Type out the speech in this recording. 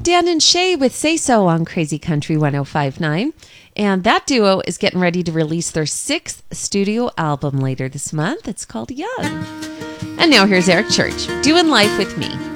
Dan and Shay with Say So on Crazy Country 105.9. And that duo is getting ready to release their 6th studio album later this month. It's called Young. And now here's Eric Church, Doing Life with Me.